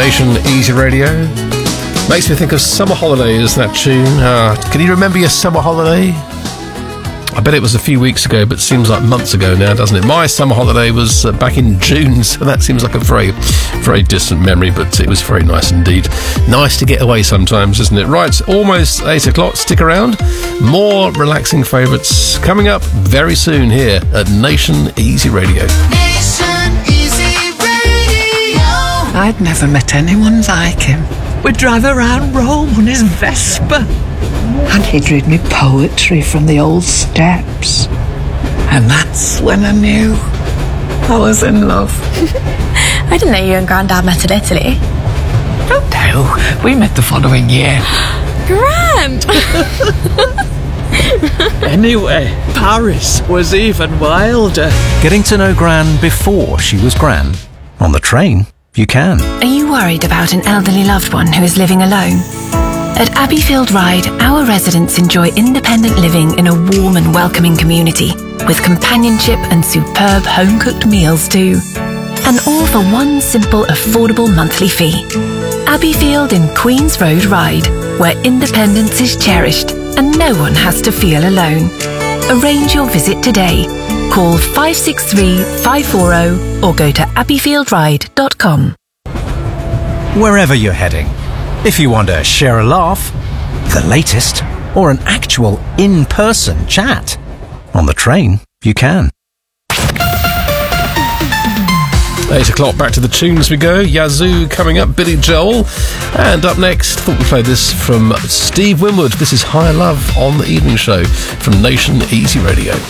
Nation Easy Radio. Makes me think of Summer Holidays, that tune. Can you remember your summer holiday? I bet it was a few weeks ago, but it seems like months ago now, doesn't it? My summer holiday was back in June, so that seems like a very, very distant memory, but it was very nice indeed. Nice to get away sometimes, isn't it? Right, almost 8 o'clock. Stick around. More relaxing favourites coming up very soon here at Nation Easy Radio. Nation Easy Radio. I'd never met anyone like him. We'd drive around Rome on his Vespa. And he'd read me poetry from the old steps. And that's when I knew I was in love. I didn't know you and Grandad met in Italy. Oh no, we met the following year. Grand! Anyway, Paris was even wilder. Getting to know Gran before she was Gran. On the train, you can. Are you worried about an elderly loved one who is living alone? At Abbeyfield Ride, our residents enjoy independent living in a warm and welcoming community, with companionship and superb home-cooked meals too. And all for one simple, affordable monthly fee. Abbeyfield in Queen's Road Ride, where independence is cherished and no one has to feel alone. Arrange your visit today. Call 563 540 or go to abbeyfieldride.com. Wherever you're heading, if you want to share a laugh, the latest, or an actual in-person chat, on the train, you can. 8 o'clock, back to the tunes we go. Yazoo coming up, Billy Joel. And up next, thought we'd play this from Steve Winwood. This is Higher Love on the Evening Show from Nation Easy Radio.